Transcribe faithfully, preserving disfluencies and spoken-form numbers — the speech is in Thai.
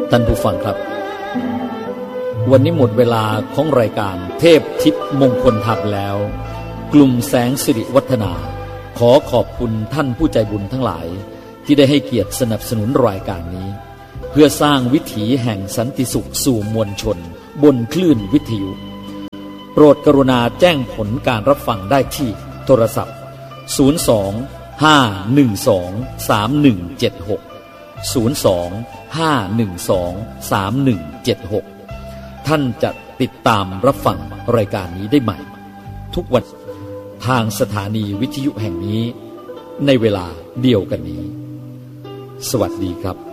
ท่านผู้ฟังครับวันนี้หมดเวลาของรายการเทพทิพย์มงคลธรรมแล้วกลุ่มแสงสิริวัฒนาขอขอบคุณท่านผู้ใจบุญทั้งหลายที่ได้ให้เกียรติสนับสนุนรายการนี้เพื่อสร้างวิถีแห่งสันติสุขสู่มวลชนบนคลื่นวิทยุโปรดกรุณาแจ้งผลการรับฟังได้ที่โทรศัพท์ศูนย์ สอง ห้า หนึ่ง สอง สาม หนึ่ง เจ็ด หก ศูนย์ สอง ห้า หนึ่ง สอง สาม หนึ่ง เจ็ด หกท่านจะติดตามรับฟังรายการนี้ได้ใหม่ทุกวันทางสถานีวิทยุแห่งนี้ในเวลาเดียวกันนี้สวัสดีครับ